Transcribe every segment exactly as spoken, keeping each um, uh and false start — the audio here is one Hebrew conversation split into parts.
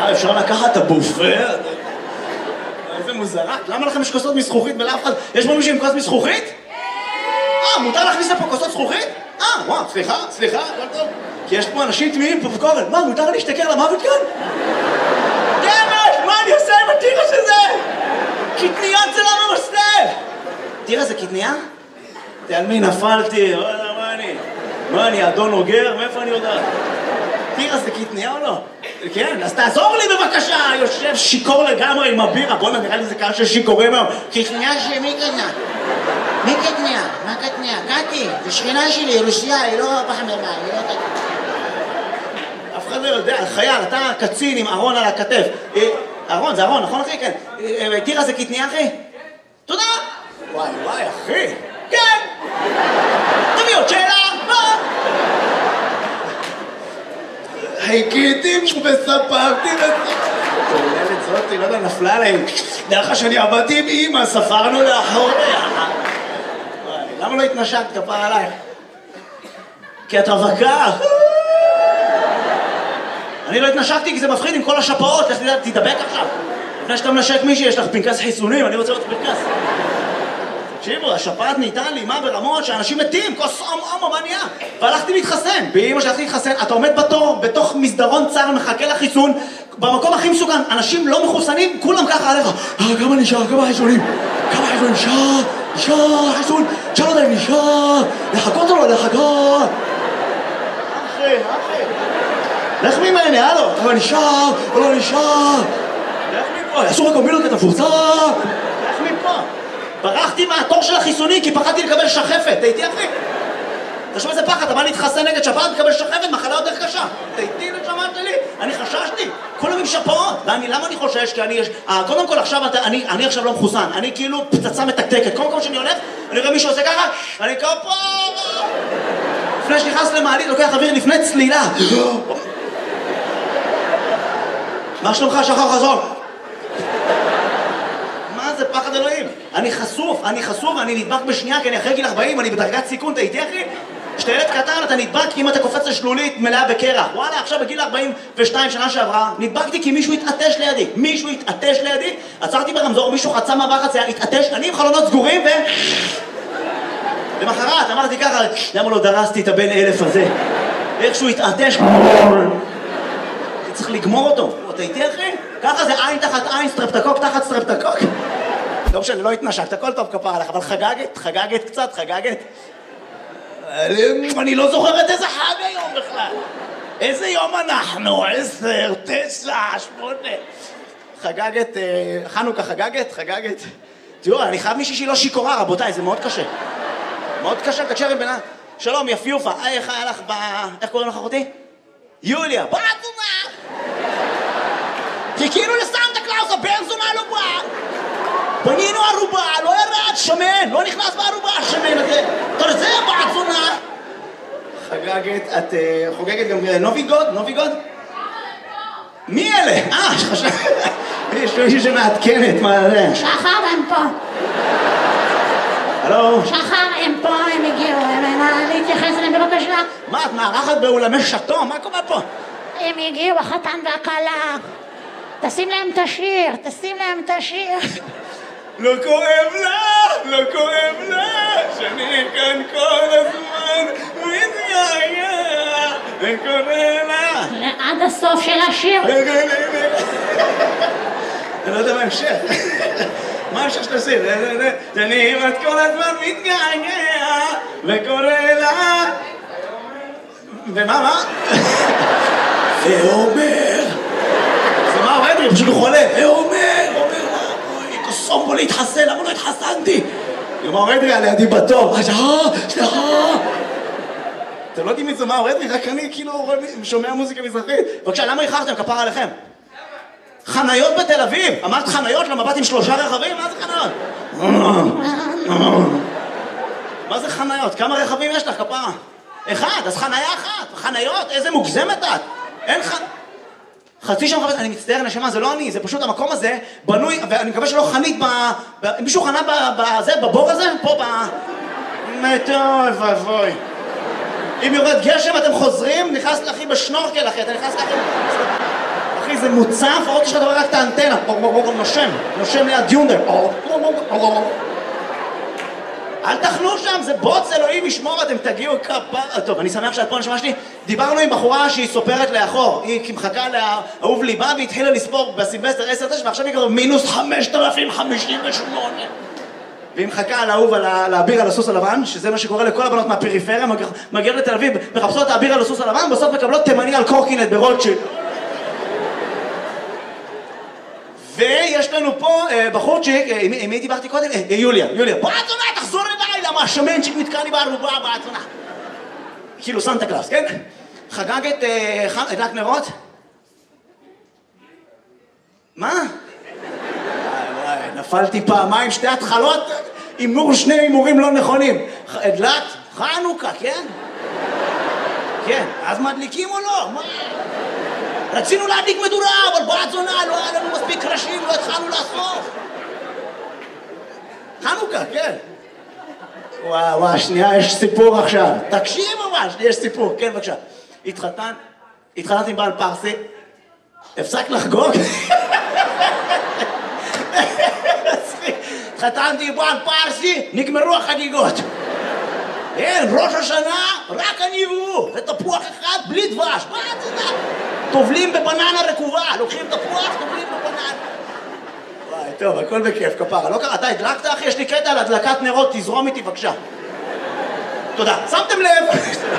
מה, אפשר לקחת את הבופה? איזה מוזרה. למה לכם יש כוסות מזכוכית ולאף אחד... יש פה מישהו עם כוס מזכוכית? אה, מותר להכניס לפה כוסות זכוכית? אה, וואו, סליחה, סליחה, הכל טוב. כי יש פה אנשים תמימים פה בקורן. מה, מותר להשתכר למוות כאן? דמש, מה אני עושה עם הטירס הזה? קטניות זה לא ממסלב! תראה, זה קטניה? על מי נפלתי? וואלה, מה אני? מה אני, אדון אוגר? מאיפה אני יודעת? תראה, זה קטניה או לא? כן, אז תעזור לי בבקשה! יושב שיקור לגמרי עם הבירה. בוא נראה לי זה קהל של שיקורים היום. קטניה שמי קטניה? מי קטניה? מה קטניה? קטי, זה שכינה שלי, רוסיה, היא לא פחמימה, היא לא קטניה. אף אחד לא יודע, חייל, אתה קצין עם ארון על הכתף. ארון, זה ארון, נכון אחי? כן. תראה, זה קטניה אחי? תודה! וואי וואי אחי! כן! תביא עוד שאלה! מה? חיכיתי וספרתי ילד זאתי, לא יודע, נפלה עליהם. דרך שאני עבדתי עם אמא, ספרנו לאחוריה. למה לא התנשקת כפר עלייך? כי את רווקה. אני לא התנשקתי כי זה מפחיד עם כל השפעות. תדבק עכשיו. לפני שאתה מנשק מישהי, יש לך פנקס חיסונים, אני רוצה לראות פנקס. תקשיבו, השפעת נהייתה לימה ברמות שאנשים מתים, כוס אום אום, מה נהיה? והלכתי להתחסן, באמא שהלכתי להתחסן, אתה עומד בתור, בתוך מסדרון צר, מחכה לחיסון, במקום הכי מסוכן, אנשים לא מחוסנים, כולם ככה עליך. אה, כמה נשאר, כמה חיסונים? כמה חיסונים? נשאר, נשאר, חיסון, נשאר אותם, נשאר, לחכות או לא לחכות? אחי, אחי. לך ממני, הלו, אבל נשאר, או לא נשאר. לך מפה, אסור לקומבינות את הפורצה. לך מפה. ברחתי מהתור של החיסוני כי פחדתי לקבל שחפת, תהייתי אחי? תשמע איזה פחד, אתה בא להתחסן נגד שפעת, תקבל שחפת, מחלה יותר קשה. תהייתי לשמעת שלי, אני חששתי, כולם עם שפעות. ואני, למה אני חושש? כי אני יש... קודם כל עכשיו, אני, אני עכשיו לא מחוסן, אני כאילו פצצה מתקתקת. כל מקום שאני הולך, אני רואה מישהו עושה ככה, אני כפה... לפני שנכנס למעלית, לוקח אוויר לפני צלילה. מה שלומך, שחר חזון? זה פחד אלוהים. אני חשוף, אני חשוף, אני נדבק בשנייה, כי אני אחרי גיל ארבעים, אני בדרגת סיכון, אתה איתי אחי? כשאתה ילד קטן, אתה נדבק כי אם אתה קופץ לשלולית מלאה בקרח. וואלה, עכשיו בגיל ארבעים ושתיים שנה שעברה, נדבקתי כי מישהו התעטש לידי. מישהו התעטש לידי, עצרתי ברמזור, מישהו חצה מעבר חצייה, התעטש, אני עם חלונות סגורים ו... למחרת, אמרתי ככה, למה לא דרסתי את הבן אלף הזה? איכשהו התעטש, צריך לגמור אותו. אתה איתי אחי? ככה זה עין תחת עין, סטרפטקוק תחת סטרפטקוק. לא משנה, לא התנשקת, הכל טוב כפר עליך, אבל חגגת, חגגת קצת, חגגת. אני לא זוכרת איזה חג היום בכלל. איזה יום אנחנו? עשר, תשע, שמונה. חגגת, חנוכה חגגת, חגגת. תראו, אני חייב מישהי שהיא לא שיקורה, רבותיי, זה מאוד קשה. מאוד קשה, תקשר עם בינה. שלום, יפיופה, איך היה לך ב... איך קוראים לך אחותי? יוליה, בעצומה! חיכינו לסנטה קלאוס, הבן זונה לא בא! בנינו ערובה, לא ירד, שמן, לא נכנס בערובה, השמן הזה. תרזה, בעצונה! חגגת, את חוגגת גם נוביגוד? נוביגוד? מי אלה? אה, שחשב... יש מישהו שמעדכנת, מה זה? שחר, הם פה. הלו? שחר, הם פה, הם הגיעו, הם להתייחס אליהם בבקשה. מה, את מארחת באולמי שטו? מה קורה פה? הם הגיעו, החתן והכלה. תשים להם את השיר, תשים להם את השיר. לא כואב לה, לא כואב לה, שאני כאן כל הזמן מתגעגע, וקורא לה. עד הסוף של השיר. אני לא יודע מה המשך. מה המשך של השיר? שאני כמעט כל הזמן מתגעגע, וקורא לה. ומה, מה? ואומר. זה מה עובד לי? פשוט הוא חולה. ואומר, אומר לה, אוי, קוסום בו להתחסן, למה לא התחסנתי? ומה עובד לי? עלי עדי בתור. סליחה, סליחה. אתם לא יודעים את זה מה עובד לי? רק אני כאילו שומע מוזיקה מזרחית. בבקשה, למה איחרתם? כפרה עליכם. חניות בתל אביב. אמרת חניות? למה באתי עם שלושה רכבים? מה זה חניות? מה זה חניות? כמה רכבים יש לך, כפרה? אחד, אז חניה אחת. חניות? איזה מוגזמת את? אין ח... חצי שם חפש, אני מצטער נשמה, זה לא אני, זה פשוט המקום הזה בנוי, ואני מקווה שלא חנית ב... ב... מישהו חנה בזה, בבור הזה? פה ב... טוב, אבוי. אם יורד גשם אתם חוזרים, נכנס לאחי בשנורקל אחי, אתה נכנס לאחי... אחי, זה מוצף, האוטו שלך דבר רק את האנטנה, נושם, נושם ליד יונדר. אל תחנו שם, זה בוץ אלוהים ישמור, אתם תגיעו כפה. טוב, אני שמח שאת פה נשמע שלי. דיברנו עם בחורה שהיא סופרת לאחור, היא מחכה לאהוב ליבה והתחילה לספור בסילבסטר עשר תשע, ועכשיו היא כבר מינוס חמשת אלפים חמישים ושמונה. והיא מחכה לאהוב על האביר על הסוס הלבן, שזה מה שקורה לכל הבנות מהפריפריה, מגיעות לתל אביב, מחפשות את האביר על הסוס הלבן, בסוף מקבלות תימני על קורקינט ברוטשילד. ויש לנו פה בחורצ'יק, עם מי דיברתי קודם? יוליה, יוליה. בוא עצונה, תחזור אליי, למה השמנצ'יק נתקע לי בארובה, בוא עצונה. כאילו סנטה קלאוס, כן? חגגת, הדלק נרות? מה? וואי, נפלתי פעמיים, שתי התחלות, הימור שני הימורים לא נכונים. הדלת? חנוכה, כן? כן, אז מדליקים או לא? מה? רצינו להדליק מדורה, אבל בעת זונה, לא היה לנו מספיק קרשים, לא התחלנו לאסוף. חנוכה, כן. וואו, וואו, שנייה, יש סיפור עכשיו. תקשיב ממש, יש סיפור, כן, בבקשה. התחתן, התחתנתי עם בעל פרסי, הפסק לחגוג. התחתנתי עם בעל פרסי, נגמרו החגיגות. אין, ראש השנה, רק אני והוא. זה תפוח אחד בלי דבש, מה זה זה? טובלים בבננה רקובה, לוקחים תפוח, טובלים בבננה. וואי, טוב, הכל בכיף, כפרה. לא קרה, אתה הדלקת, אחי? יש לי קטע על הדלקת נרות, תזרום איתי, בבקשה. תודה. שמתם לב?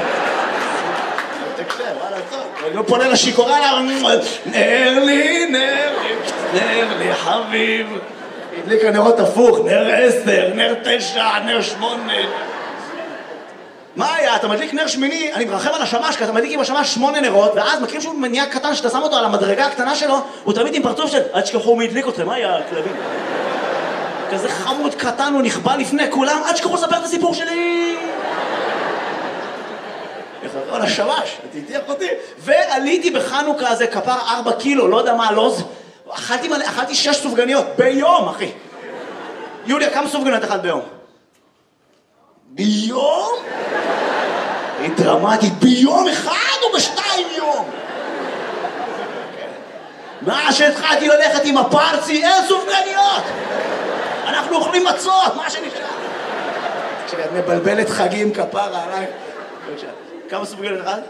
תקשב, וואלה, טוב. אני לא פונה לשיקורה, נר לי, נר לי, נר לי, חביב. הדליק הנרות הפוך, נר עשר, נר תשע, נר שמונה. מה היה? אתה מדליק נר שמיני, אני מרחם על השמש, כי אתה מדליק עם השמש שמונה נרות, ואז מכירים שהוא מניע קטן שאתה שם אותו על המדרגה הקטנה שלו, הוא תמיד עם פרצוף של, עד שכחו מי הדליק אתכם, מה היה הכלבים? כזה חמוד קטן, הוא נכבה לפני כולם, עד שכחו לספר את הסיפור שלי! יחזור על השמש, תתייח אותי. ועליתי בחנוכה הזה, כפר ארבע קילו, לא יודע מה הלוז, אכלתי, אכלתי שש סופגניות, ביום, אחי. יוליה, כמה סופגניות אכלת ביום? ביום? היא דרמטית, ביום אחד או בשתיים יום? מה שהתחלתי ללכת עם הפרצי, אין סופגניות! אנחנו אוכלים מצות, מה שנשאר? כשאת מבלבלת חגים כפרה עליי. כמה סופגניות אחד?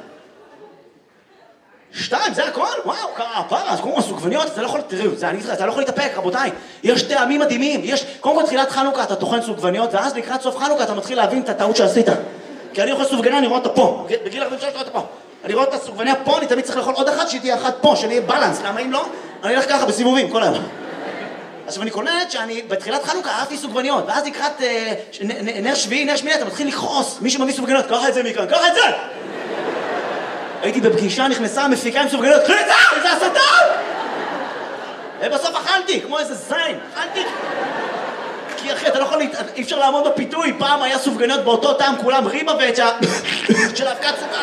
שתיים, זה הכל? וואו, כפרה, אז קודם כל סופגניות, אתה לא יכול, תראו, זה, אני, אתה לא יכול להתאפק, רבותיי. יש טעמים מדהימים, יש, קודם כל תחילת חנוכה אתה טוחן סופגניות, ואז לקראת סוף חנוכה אתה מתחיל להבין את הטעות שעשית. כי אני אוכל סופגניה, אני רואה אותה פה. בגיל ארבעים ושלוש רואה אותה פה. אני רואה את הסופגניה פה, אני תמיד צריך לאכול עוד אחת, שהיא תהיה אחת פה, שאני אהיה בלנס. למה אם לא? אני אלך ככה בסיבובים, כל היום. עכשיו אני קולט שאני בתחילת חנוכה אהבתי סופגניות, ואז לקראת אה, נ, נר שביעי, נר שמיני, אתה מתחיל לכעוס. מי שמביא סופגניות, קח את זה מכאן, קח את זה! הייתי בפגישה, נכנסה, מפיקה עם סופגניות, קחי את זה! זה הסתה! ובסוף אכלתי, כמו איזה זין, אכלתי. כי אחי, אתה לא יכול, אי אפשר לעמוד בפיתוי, פעם היה סופגניות באותו טעם, כולם ריבה ואצ'ה של אבקת סוכר.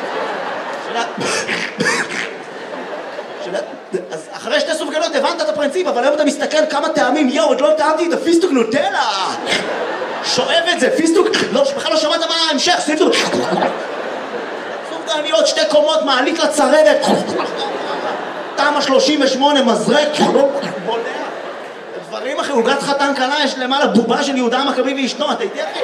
אז אחרי שתי סופגניות הבנת את הפרינציפ, אבל היום אתה מסתכל כמה טעמים, יאו, עוד לא טעמתי את הפיסטוק נוטלה. שואב את זה, פיסטוק, בכלל לא שמעת מה ההמשך, פיסטוק. סופגניות שתי קומות, מעלית לצרדת. תמה שלושים ושמונה, מזרק, בולע. דברים אחרי, עוגת חתן קלה, יש למעלה בובה של יהודה המכבי ואשתו, אתה איתי אחי?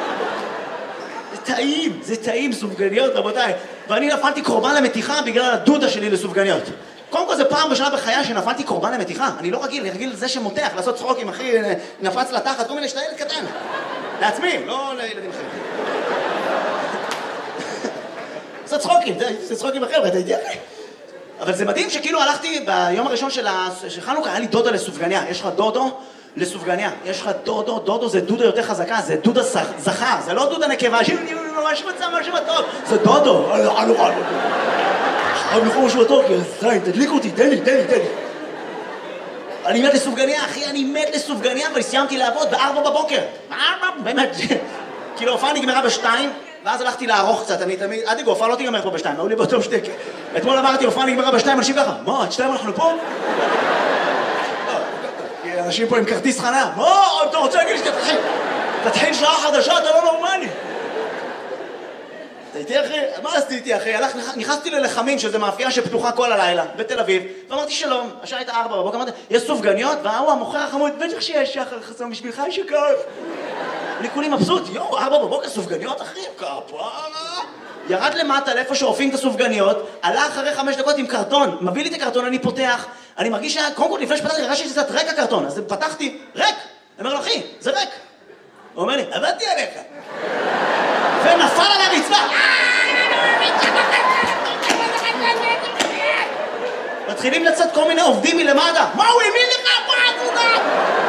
זה טעים, זה טעים, סופגניות, רבותיי. ואני נפלתי קורבן למתיחה בגלל הדודה שלי לסופגניות. קודם כל זה פעם בשנה בחיי שנפלתי קורבן למתיחה. אני לא רגיל, אני רגיל לזה שמותח, לעשות צחוקים, אחי, נפץ לתחת, כל מיני שאתה ילד קטן. לעצמי, לא לילדים אחרים. לעשות צחוקים, זה צחוקים אחר, אתה איתי אחי? אבל זה מדהים שכאילו הלכתי ביום הראשון של חנוכה, היה לי דודה לסופגניה. יש לך דודו לסופגניה. יש לך דודו, דודו זה דודה יותר חזקה, זה דודה זכה, זה לא דודה נקבה, שאני ממש מצא משהו טוב. זה דודו. הלו, הלו, הלו. אני יכול משהו טוב, כי זין, תדליק אותי, תן לי, תן לי, תן לי. אני מת לסופגניה, אחי, אני מת לסופגניה, אבל סיימתי לעבוד בארבע בבוקר. ארבע, באמת. כאילו, ההופעה נגמרה בשתיים, ואז הלכתי לערוך קצת, אני תמיד, עד יגו, ההופעה לא תיגמר פה בשתיים, היו לי באותו שתק. אתמול אמרתי, ההופעה נגמרה בשתיים, אנשים ככה, מה, עד שתיים אנחנו פה? אנשים פה עם כרטיס חנה, מה, אתה רוצה להגיד לי שתתחיל? תתחיל שעה חדשה, אתה לא נורמלי. אתה איתי אחי? מה עשיתי אחי? נכנסתי ללחמים, שזה מאפייה שפתוחה כל הלילה, בתל אביב, ואמרתי שלום, השעה הייתה ארבע בבוקר, אמרתי, יש סופגניות? והוא המוכר החמוד, בטח שיש שחר חסום בשבילך שכיף. אני כולי מבסוט, יואו, ארבע בבוקר סופגניות אחי, כפרה. ירד למטה לאיפה שאופים את הסופגניות, עלה אחרי חמש דקות עם קרטון, מביא לי את הקרטון, אני פותח, אני מרגיש שה... קודם כל לפני שפתחתי, הרגשתי שזה קצת ריק הקרטון, אז פתחתי, ריק. אני אומר לו, אחי, זה ריק. הוא אומר לי, עבדתי עליך. ונפל על הרצפה. מתחילים לצאת כל מיני עובדים מלמטה. מה הוא האמין לך? מה עבודה?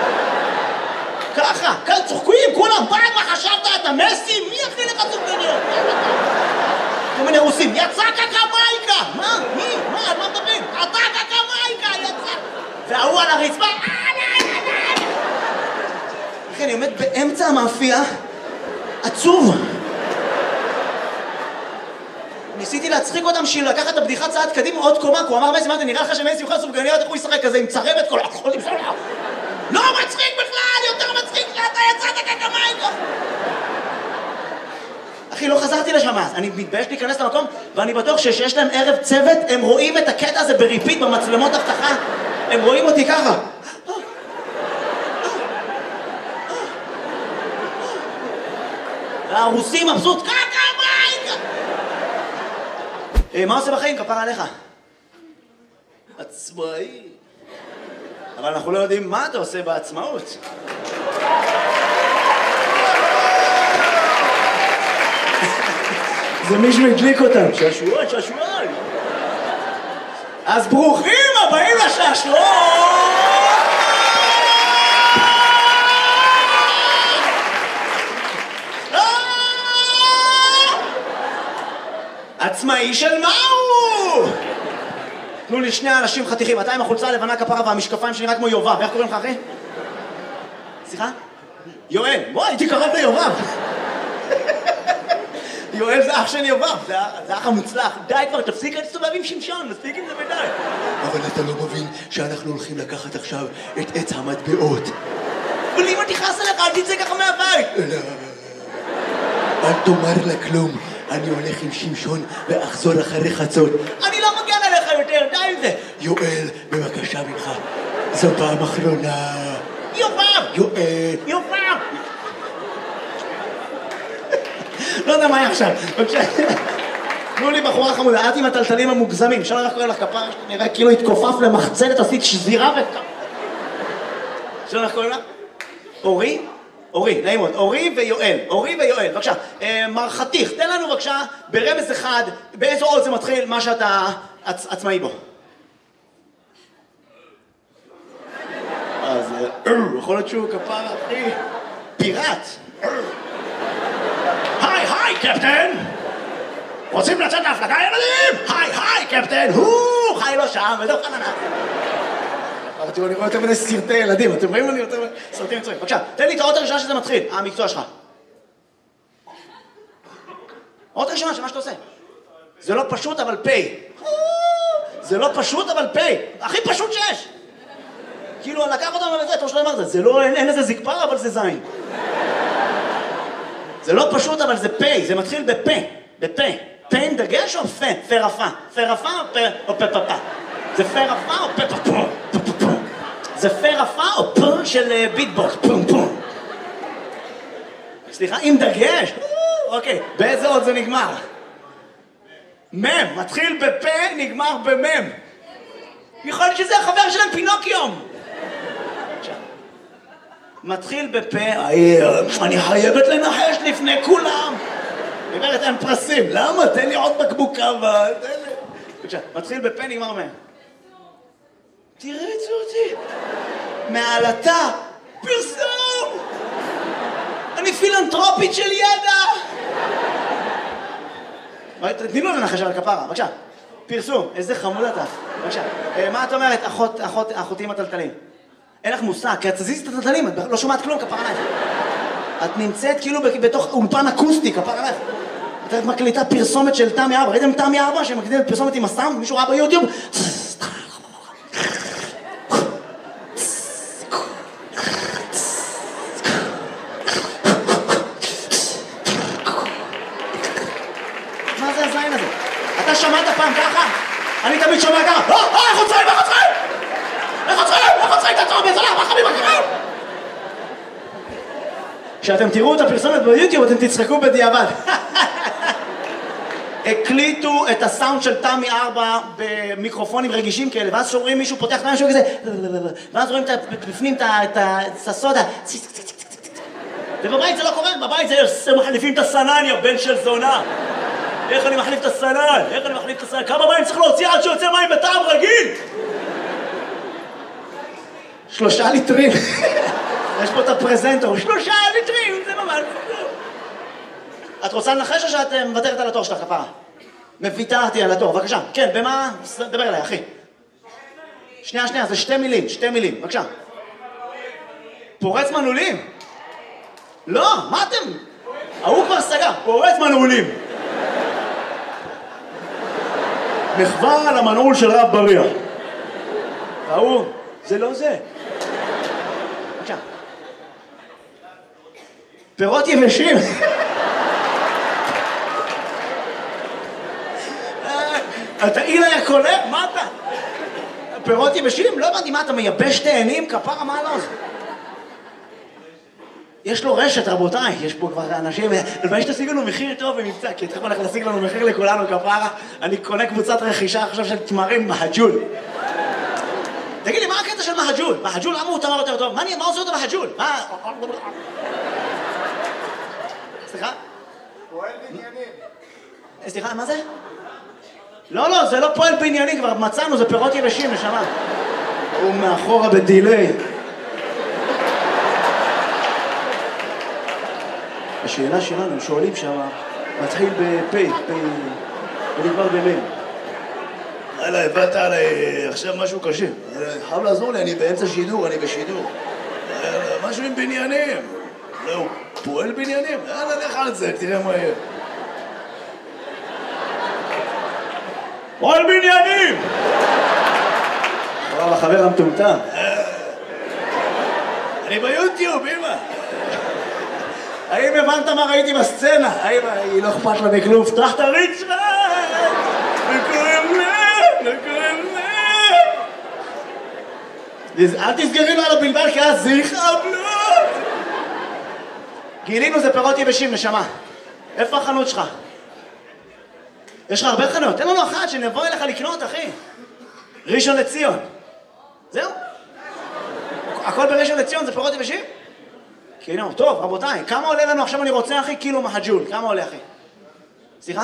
ככה, כאן צוחקים, כולם, פעם מה חשבת? אתה מסי? מי יכניל לך סופגניות? כל מיני רוסים, יצא קקמייקה! מה? מי? מה? על מה מדברים? אתה קקמייקה! יצא! והוא על הרצפה. אחי, אני עומד באמצע המאפייה, עצוב. ניסיתי להצחיק אותם בשביל לקחת את הבדיחה צעד קדימה עוד קומה, כי הוא אמר מסי, מה, נראה לך שמסי יוכל סופגניות, איך הוא ישחק כזה עם צרבת כל החול עם סולר? לא מצחיק בכלל, יותר מצחיק שאתה יצאת קקמייקה! אחי, לא חזרתי לשם אז, אני מתבייש להיכנס למקום, ואני בטוח שיש להם ערב צוות, הם רואים את הקטע הזה בריפיט במצלמות אבטחה, הם רואים אותי ככה. והרוסים מבסוט, קקמייקה! מה עושה בחיים? כפרה עליך. עצמאי. אבל אנחנו לא יודעים מה אתה עושה בעצמאות. זה מישהו הדליק אותם. שעשועון, שעשועון. אז ברוכים הבאים לשעשועון! עצמאי של מה הוא? תנו לי שני אנשים חתיכים, אתה עם החולצה הלבנה כפרה והמשקפיים שנראה כמו יובב, איך קוראים לך אחי? סליחה? יואל, בוא, הייתי קרוב ליובב. יואל זה אח של יובב, זה אח המוצלח. די כבר, תפסיק להסתובב עם שמשון, מספיק עם זה ודי. אבל אתה לא מבין שאנחנו הולכים לקחת עכשיו את עץ המטבעות. אבל אם אני תכעס עליך, אל תצא ככה מהבית. אל תאמר לה כלום. אני הולך עם שמשון ואחזור אחרי חצות. אני לא מגן עליך יותר, די עם זה. יואל, בבקשה ממך. זו פעם אחרונה. יובב! יואל. יובב! לא יודע מה היה עכשיו. בבקשה. תנו לי בחורה חמודה, את עם הטלטלים המוגזמים. אפשר לך קורא לך כפרה, נראה כאילו התכופף למחצלת, עשית שזירה וכ... אפשר לך קוראים לה? אורי? אורי, נעים מאוד. אורי ויואל. אורי ויואל, בבקשה. מר חתיך, תן לנו בבקשה ברמז אחד, באיזו עוד זה מתחיל מה שאתה עצמאי בו. אז יכול להיות שהוא כפרה, אחי. פיראט. היי, היי, קפטן! רוצים לצאת להפלגה, ילדים? היי, היי, קפטן! הוא חי לו שם, ודו חננה. אבל תראו, אני רואה יותר מדי סרטי ילדים, אתם רואים לי יותר מדי סרטים מצויים. בבקשה, תן לי את האות הראשונה שזה מתחיל, המקצוע שלך. האות הראשונה שמה שאתה עושה. זה לא פשוט, אבל פי. זה לא פשוט, אבל פי. הכי פשוט שיש. כאילו, לקח אותם לזה, אתה שלא אמרת, זה לא, אין לזה זקפה, אבל זה זין. זה לא פשוט, אבל זה פי, זה מתחיל בפה, בפה. פה עם דגש או פה? פה רפה. פה רפה או פה או פה פפה? זה פה רפה או פה פפה? זה פה רפה או פה של ביטבוקס? פום פום. סליחה, עם דגש? אוקיי, באיזה עוד זה נגמר? מם, מתחיל בפה, נגמר במם. יכול להיות שזה החבר שלהם פינוקיום. מתחיל בפה, אני חייבת לנחש לפני כולם. אומרת, אין פרסים. למה? תן לי עוד בקבוקה ו... בבקשה, מתחיל בפה, נגמר מהם. תראה את זה אותי. מעלתה, פרסום! אני פילנטרופית של ידע! תני לו לנחש על הכפרה, בבקשה. פרסום, איזה חמוד אתה. בבקשה. מה את אומרת, אחות, אחות, אחותי עם הטלטלים? אין לך מושג, כי את תזיז את הטלטלים, את לא שומעת כלום, כפרה עלייך. את נמצאת כאילו בתוך אולפן אקוסטי, כפרה עלייך. את מקליטה פרסומת של תמי ארבע. ראיתם תמי ארבע שמקליטה פרסומת עם הסם? מישהו ראה ביוטיוב? כשאתם תראו את הפרסומת ביוטיוב אתם תצחקו בדיעבד. הקליטו את הסאונד של תמי ארבע במיקרופונים רגישים כאלה, ואז שומעים מישהו פותח את משהו כזה, ואז רואים בפנים את הסודה. ובבית זה לא קורה, בבית זה מחליפים את הסנן, יא בן של זונה. איך אני מחליף את הסנן? איך אני מחליף את הסנן? כמה מים צריך להוציא עד שיוצא מים בטעם רגיל? שלושה ליטרים. יש פה את הפרזנטור, שלושה ליטרים, זה ממש... את רוצה לנחש או שאת מוותרת על התור שלך, כפרה? מוויתרתי על התור, בבקשה. כן, במה? דבר אליי, אחי. שנייה, שנייה, זה שתי מילים, שתי מילים, בבקשה. פורץ מנעולים? לא, מה אתם? ההוא כבר סגר, פורץ מנעולים. מחווה על המנעול של רב בריח. ההוא, זה לא זה. בבקשה. פירות יבשים. אתה אילה היה קולה? מה אתה? פירות יבשים? לא הבנתי, מה אתה מייבש תאנים? כפרה, מה לא זה? יש לו רשת, רבותיי, יש פה כבר אנשים, אבל יש תשיג לנו מחיר טוב במבצע, כי אתכם הולך להשיג לנו מחיר לכולנו, כפרה, אני קונה קבוצת רכישה עכשיו של תמרים מהג'ול. תגיד לי, מה הקטע של מהג'ול? מהג'ול, למה הוא תמר יותר טוב? מה עושה אותו מהג'ול? מה? סליחה? פועל בניינים. סליחה, מה זה? לא, לא, זה לא פועל בניינים, כבר מצאנו, זה פירות יבשים, נשמה. הוא מאחורה בדילי. השאלה שלנו, הם שואלים שם, מתחיל בפי, ונגמר במין. הלאה, הבאת עליי עכשיו משהו קשה. חייב לעזור לי, אני באמצע שידור, אני בשידור. משהו עם בניינים. לא, הוא פועל בניינים? יאללה, לך על זה, תראה מה יהיה. פועל בניינים! וואו, החבר המטומטם. אני ביוטיוב, אמא. האם הבנת מה ראיתי בסצנה? האם היא לא אכפת לה מכלום? פתח את הריץ' שלך! וקוראים לב, וקוראים לב. אל תסגרי לו על הבלבל, כי אז זה יכאב לו! גילינו זה פירות יבשים, נשמה. איפה החנות שלך? יש לך הרבה חנות. תן לנו אחת שנבוא אליך לקנות, אחי. ראשון לציון. זהו? הכל בראשון לציון זה פירות יבשים? כאילו, טוב, רבותיי, כמה עולה לנו עכשיו אני רוצה, אחי, קילו מהג'ול? כמה עולה, אחי? סליחה?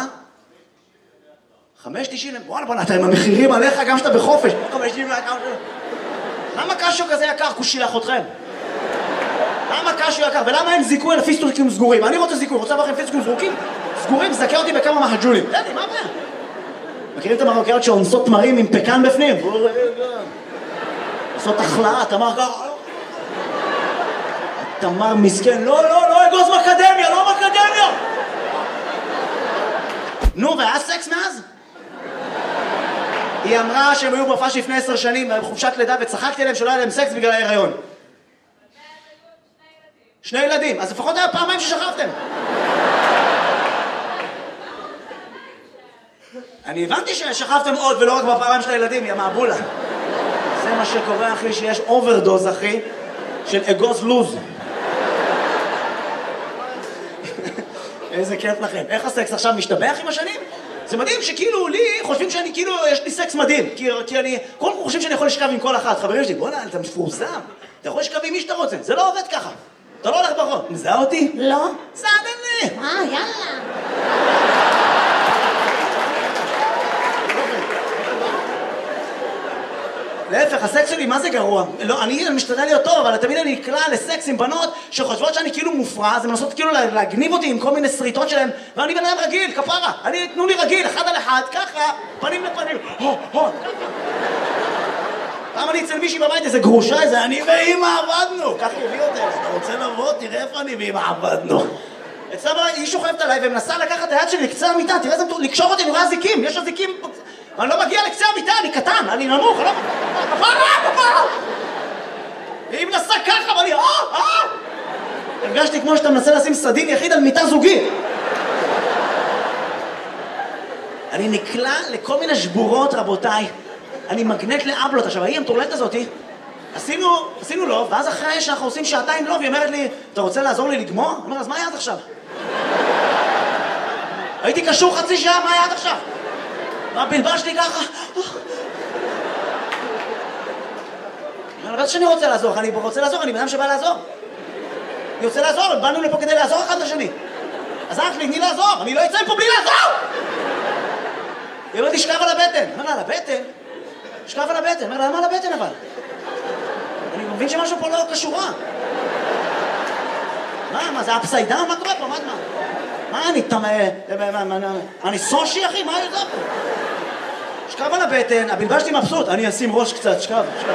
חמש תשעים? וואלה, בוא נתן עם המחירים עליך גם שאתה בחופש. חמש תשעים יקר. למה קשו כזה יקר? כושילח אתכם. למה קשו יקר? ולמה אין זיכוי על פיסטוקים סגורים? אני רוצה זיכוי, רוצה לכם פיסטוקים סגורים? סגורים, זכה אותי בכמה מהג'ולים. תדעי, מה הבעיה? מכירים את המרוקאיות שאונסות תמרים עם פקן בפנים? עושות החלאה, תמר ככה. תמר מסכן, לא, לא, לא, אגוז מקדמיה, לא מקדמיה! נו, והיה סקס מאז? היא אמרה שהם היו בפאש לפני עשר שנים, בחופשת לידה, וצחקתי להם שלא היה להם סקס בגלל ההיריון. שני ילדים, אז לפחות היה פעמיים ששכבתם. אני הבנתי ששכבתם עוד ולא רק בפעמיים של הילדים, יא מעבולה. זה מה שקורה, אחי, שיש אוברדוז, אחי, של אגוז לוז. איזה כיף לכם. איך הסקס עכשיו משתבח עם השנים? זה מדהים שכאילו לי חושבים שאני כאילו, יש לי סקס מדהים. כי, כי אני, כל כך חושבים שאני יכול לשכב עם כל אחת. חברים שלי, בוא'נה, אתה מפורסם. אתה יכול לשכב עם מי שאתה רוצה. זה לא עובד ככה. אתה לא הולך ברחוב. מזהה אותי? לא. סעדן לי. אה, יאללה. להפך, הסקס שלי מה זה גרוע? לא, אני משתדל להיות טוב, אבל תמיד אני נקלע לסקס עם בנות שחושבות שאני כאילו מופרע, אז הן מנסות כאילו להגניב אותי עם כל מיני סריטות שלהם, ואני בן אדם רגיל, כפרה. אני, תנו לי רגיל, אחד על אחד, ככה, פנים לפנים, הו, הו, ככה. פעם אני אצל מישהי בבית, איזה גרושה, איזה אני ואמא עבדנו. ככה הביא אותה, אתה רוצה לבוא, תראה איפה אני ואמא עבדנו. אצלה בבית, היא שוכבת עליי ומנסה לקחת את היד שלי לקצה המיטה, תראה איזה לקשור אותי, אני רואה זיקים, יש זיקים. אני לא מגיע לקצה המיטה, אני קטן, אני נמוך, אני לא... כפרה, כפרה! והיא מנסה ככה, ואני... אה, אה! הרגשתי כמו שאתה מנסה לשים סדין יחיד על מיטה זוגית. אני נקלע לכל מיני שבורות, רבותיי. אני מגנט לאבלות. עכשיו, ההיא המטורללת הזאתי, עשינו, עשינו לוב, ואז אחרי שאנחנו עושים שעתיים לוב, היא אומרת לי, אתה רוצה לעזור לי לגמור? אני אומר, אז מה היה עד עכשיו? הייתי קשור חצי שעה, מה היה עד עכשיו? בלבשתי ככה. אני לא שאני רוצה לעזור, אני רוצה לעזור, אני בן שבא לעזור. אני רוצה לעזור, באנו לפה כדי לעזור אחד לשני. אז אח לי, תני לעזור, אני לא אצא פה בלי לעזור! היא אומרת לי, שכב על הבטן. אומר לה, על הבטן? שכב על הבטן. אומר לה, למה על הבטן אבל? אני מבין שמשהו פה לא קשורה. מה, מה, זה אפסיידן? מה קורה פה? מה, מה? מה, אני תמה... אני סושי, אחי? מה ידע פה? שכב על הבטן, הבלבשתי מבסוט. אני אשים ראש קצת, שכב, שכב.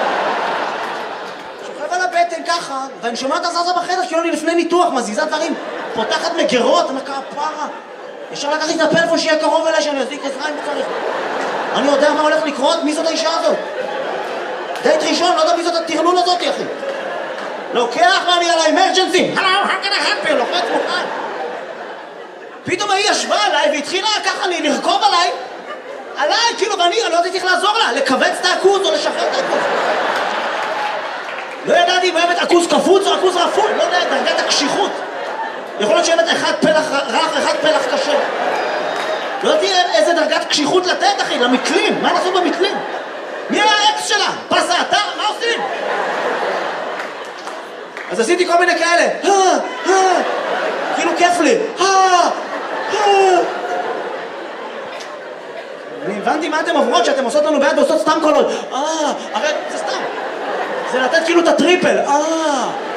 שוכב על הבטן ככה, ואני שומעת הזזה בחדר, כאילו אני לפני ניתוח, מזיזה דברים, פותחת מגרות, אני אומר, פרה. ישר לקחתי את הפלאפון שיהיה קרוב אליי, שאני אזיק עזרה אם צריך. אני יודע מה הולך לקרות, מי זאת האישה הזאת? דייט ראשון, לא יודע מי זאת הטרלול הזאת, אחי. לוקח ואני על האמרג'נסי. הלו, how can I help you? לוחץ מוכן. פתאום היא ישבה עליי והתחילה ככה לרכוב עליי, עליי, כאילו, ואני לא יודעת איך לעזור לה, לכווץ את העכוז או לשחרר את העכוז. לא ידעתי אם אוהבת עכוז קפוץ או עכוז רפוי, לא יודע, דרגת הקשיחות. יכול להיות שאוהבת אחד פלח רך, אחד פלח קשה. לא יודעתי איזה דרגת קשיחות לתת, אחי, למתלים. מה נעשו במתלים? מי היה האקס שלה? פס האתר? מה עושים? אז עשיתי כל מיני כאלה. כאילו כיף לי. אני הבנתי מה אתם עוברות, שאתם עושות לנו ביד ועושות סתם קולות. אה, הרי זה סתם. זה לתת כאילו את הטריפל. אה.